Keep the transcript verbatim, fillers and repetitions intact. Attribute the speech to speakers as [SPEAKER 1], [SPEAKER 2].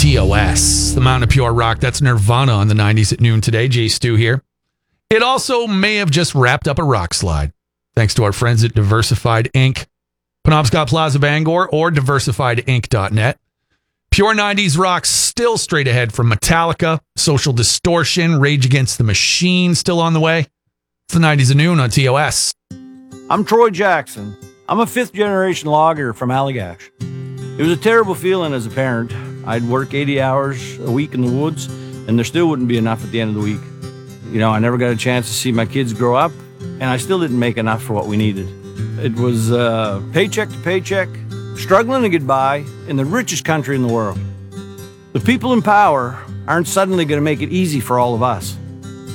[SPEAKER 1] T O S, the Mountain of Pure Rock. That's Nirvana on the nineties at noon today. Jay Stu here. It also may have just wrapped up a rock slide, thanks to our friends at Diversified Incorporated. Penobscot Plaza Bangor or diversified inc dot net. Pure nineties rock still straight ahead from Metallica, Social Distortion, Rage Against the Machine still on the way. It's the nineties at noon on T O S.
[SPEAKER 2] I'm Troy Jackson. I'm a fifth-generation logger from Allagash. It was a terrible feeling as a parent. I'd work eighty hours a week in the woods, and there still wouldn't be enough at the end of the week. You know, I never got a chance to see my kids grow up, and I still didn't make enough for what we needed. It was uh, paycheck to paycheck, struggling to get by in the richest country in the world. The people in power aren't suddenly going to make it easy for all of us.